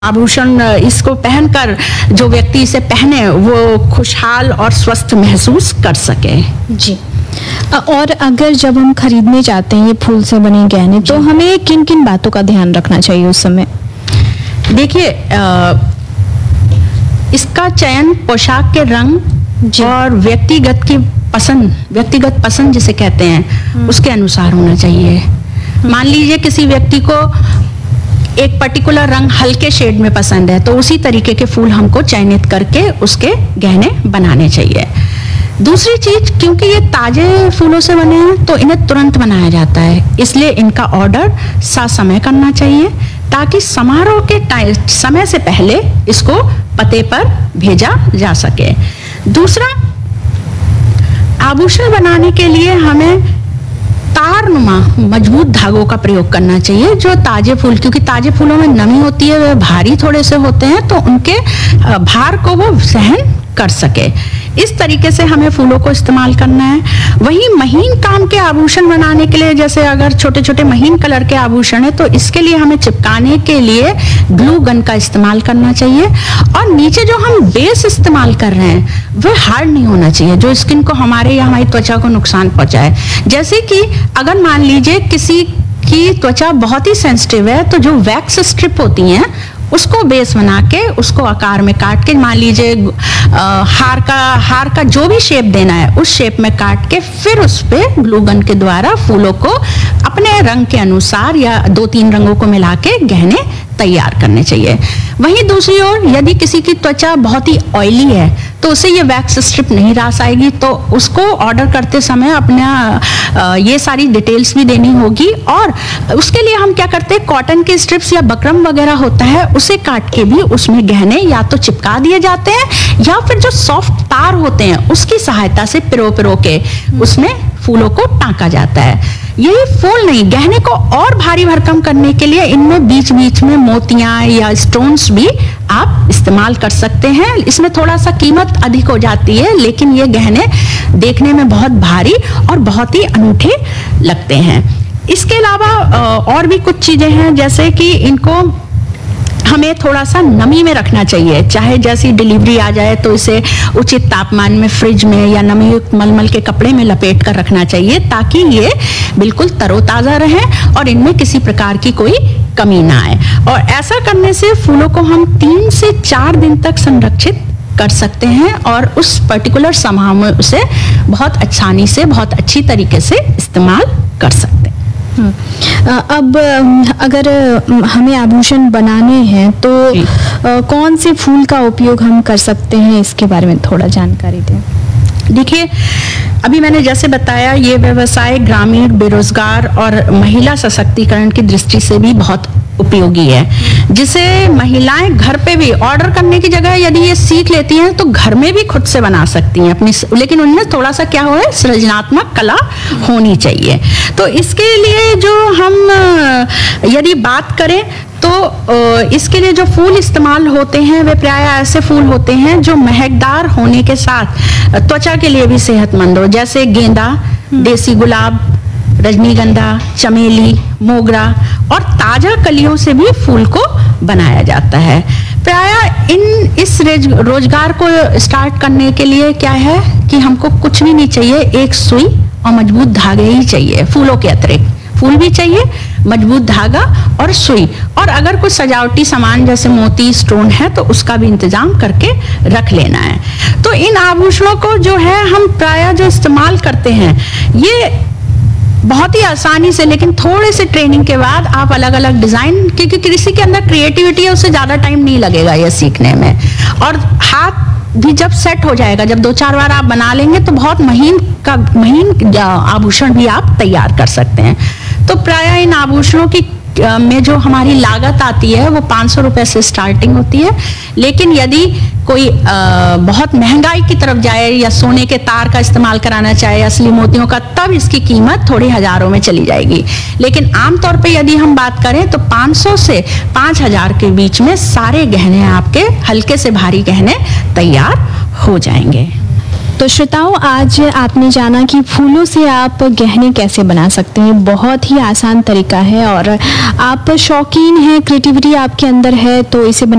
आभूषण इसको पहनकर जो व्यक्ति इसे पहने वो खुशहाल और स्वस्थ महसूस कर सके। जी। और अगर जब हम खरीदने जाते हैं ये फूल से बने गहने तो हमें किन किन बातों का ध्यान रखना चाहिए उस समय? देखिए, इसका चयन पोशाक के रंग और व्यक्तिगत पसंद जिसे कहते हैं उसके अनुसार होना चाहिए। मान लीजिए किसी व्यक्ति को एक पर्टिकुलर रंग हल्के शेड में पसंद है तो उसी तरीके के फूल हमको चयनित करके उसके गहने बनाने चाहिए। दूसरी चीज, क्योंकि ये ताजे फूलों से बने हैं तो इन्हें तुरंत बनाया जाता है, इसलिए इनका ऑर्डर समय करना चाहिए ताकि समारोह के समय से पहले इसको पते पर भेजा जा सके। दूसरा, आभूषण बनाने के लिए हमें तारनुमा मजबूत धागों का प्रयोग करना चाहिए जो ताजे फूल, क्योंकि ताजे फूलों में नमी होती है, वे भारी थोड़े से होते हैं तो उनके भार को वो सहन कर सके। इस तरीके से हमें फूलों को इस्तेमाल करना है। वहीं महीन काम के आभूषण बनाने के लिए, जैसे अगर छोटे छोटे महीन कलर के आभूषण है तो इसके लिए हमें चिपकाने के लिए ग्लू गन का इस्तेमाल करना चाहिए। और नीचे जो हम बेस इस्तेमाल कर रहे हैं वह हार्ड नहीं होना चाहिए जो स्किन को हमारे या हमारी त्वचा को नुकसान पहुंचाए। जैसे कि अगर मान लीजिए किसी की त्वचा बहुत ही सेंसिटिव है तो जो वैक्स स्ट्रिप होती हैं उसको बेस बना के उसको आकार में काट के, मान लीजिए हार का जो भी शेप देना है उस शेप में काट के फिर उस पे ग्लू गन के द्वारा फूलों को अपने रंग के अनुसार या 2-3 रंगों को मिला के गहने तैयार करने चाहिए। वहीं दूसरी ओर यदि किसी की त्वचा बहुत ही ऑयली है तो उसे ये वैक्स स्ट्रिप नहीं रास आएगी, तो उसको ऑर्डर करते समय अपना ये सारी डिटेल्स भी देनी होगी। और उसके लिए हम क्या करते हैं, कॉटन के स्ट्रिप्स या बकरम वगैरह होता है उसे काट के भी उसमें गहने या तो चिपका दिए जाते हैं या फिर जो सॉफ्ट तार होते हैं उसकी सहायता से पिरो के उसमें फूलों को टांका जाता है। यही फूल नहीं, गहने को और भारी भरकम करने के लिए इनमें बीच बीच में मोतियां या स्टोन्स भी आप इस्तेमाल कर सकते हैं। इसमें थोड़ा सा कीमत अधिक हो जाती है लेकिन ये गहने देखने में बहुत भारी और बहुत ही अनूठे लगते हैं। इसके अलावा और भी कुछ चीजें हैं, जैसे कि इनको हमें थोड़ा सा नमी में रखना चाहिए। चाहे जैसी डिलीवरी आ जाए तो इसे उचित तापमान में फ्रिज में या नमी युक्त मलमल के कपड़े में लपेट कर रखना चाहिए ताकि ये बिल्कुल तरोताजा रहे और इनमें किसी प्रकार की कोई कमी ना आए। और ऐसा करने से फूलों को हम 3 से 4 दिन तक संरक्षित कर सकते हैं और उस पर्टिकुलर समय में उसे बहुत आसानी से बहुत अच्छी तरीके से इस्तेमाल कर सकते हैं। अब अगर हमें आभूषण बनाने हैं तो कौन से फूल का उपयोग हम कर सकते हैं, इसके बारे में थोड़ा जानकारी दें। देखिए, अभी मैंने जैसे बताया ये व्यवसाय ग्रामीण बेरोजगार और महिला सशक्तिकरण की दृष्टि से भी बहुत उपयोगी है, जिसे महिलाएं घर पे भी ऑर्डर करने की जगह यदि ये सीख लेती हैं तो घर में भी खुद से बना सकती हैं अपनी, लेकिन उनमें थोड़ा सा क्या हो है, सृजनात्मक कला होनी चाहिए। तो इसके लिए जो हम यदि बात करें तो इसके लिए जो फूल इस्तेमाल होते हैं वे प्राय ऐसे फूल होते हैं जो महकदार होने के साथ त्वचा के लिए भी सेहतमंद हो, जैसे गेंदा, देसी गुलाब, रजनीगंधा, चमेली, मोगरा और ताजा कलियों से भी फूल को बनाया जाता है। प्राय इस रोजगार को स्टार्ट करने के लिए क्या है कि हमको कुछ भी नहीं चाहिए, एक सुई और मजबूत धागे ही चाहिए। फूलों के अतिरिक्त फूल भी चाहिए, मजबूत धागा और सुई, और अगर कुछ सजावटी सामान जैसे मोती स्टोन है तो उसका भी इंतजाम करके रख लेना है। तो इन आभूषणों को जो है हम प्राय जो इस्तेमाल करते हैं ये बहुत ही आसानी से, लेकिन थोड़े से ट्रेनिंग के बाद आप अलग अलग डिजाइन, क्योंकि किसी के अंदर क्रिएटिविटी है उससे ज्यादा टाइम नहीं लगेगा ये सीखने में, और हाथ भी जब सेट हो जाएगा, जब 2-4 बार आप बना लेंगे तो बहुत महीन आभूषण भी आप तैयार कर सकते हैं। तो प्राय इन आभूषणों की में जो हमारी लागत आती है वो 500 रुपए से स्टार्टिंग होती है, लेकिन यदि कोई बहुत महंगाई की तरफ जाए या सोने के तार का इस्तेमाल कराना चाहे, असली मोतियों का, तब इसकी कीमत थोड़ी हजारों में चली जाएगी। लेकिन आमतौर पे यदि हम बात करें तो 500 से 5000 के बीच में सारे गहने, आपके हल्के से भारी गहने तैयार हो जाएंगे। तो श्रोताओं, आज आपने जाना कि फूलों से आप गहने कैसे बना सकते हैं। बहुत ही आसान तरीका है और आप शौकीन हैं, क्रिएटिविटी आपके अंदर है, तो इसे